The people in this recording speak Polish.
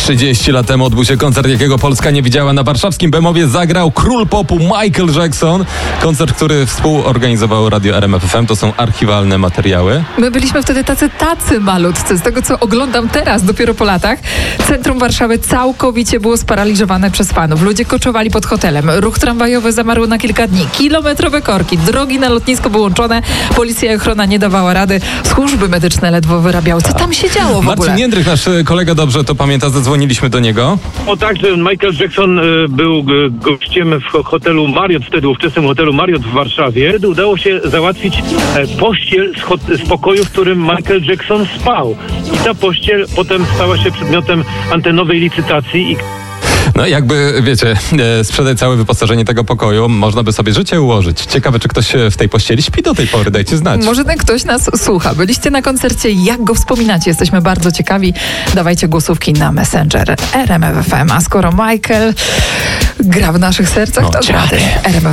30 lat temu odbył się koncert, jakiego Polska nie widziała. Na warszawskim Bemowie zagrał król popu Michael Jackson. Koncert, który współorganizował Radio RMF FM. To są archiwalne materiały. My byliśmy wtedy tacy malutcy. Z tego, co oglądam teraz, dopiero po latach, centrum Warszawy całkowicie było sparaliżowane przez fanów. Ludzie koczowali pod hotelem. Ruch tramwajowy zamarł na kilka dni. Kilometrowe korki. Drogi na lotnisko wyłączone. Policja i ochrona nie dawała rady. Służby medyczne ledwo wyrabiały. Co tam się działo w ogóle? Marcin Jędrych, nasz kolega, dobrze to pamięta, zadzwoniliśmy do niego. O tak, że Michael Jackson był gościem w hotelu Marriott, wtedy ówczesnym hotelu Marriott w Warszawie. Wtedy udało się załatwić pościel z pokoju, w którym Michael Jackson spał. I ta pościel potem stała się przedmiotem antenowej licytacji. No jakby, wiecie, sprzedać całe wyposażenie tego pokoju, można by sobie życie ułożyć. Ciekawe, czy ktoś w tej pościeli śpi do tej pory, dajcie znać. Może ten ktoś nas słucha. Byliście na koncercie, jak go wspominacie? Jesteśmy bardzo ciekawi. Dawajcie głosówki na Messenger RMF FM. A skoro Michael gra w naszych sercach, to gra RMF